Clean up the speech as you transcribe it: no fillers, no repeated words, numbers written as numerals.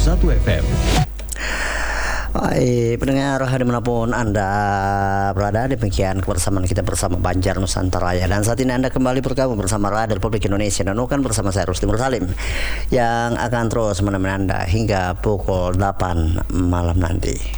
FM. Baik, pendengar dimanapun Anda berada, demikian kebersamaan kita bersama Banjar Nusantara ya. Dan saat ini Anda kembali bergabung bersama Radio Republik Indonesia dan bukan bersama saya Rusdi Mursalim yang akan terus menemani Anda hingga pukul 8 malam nanti.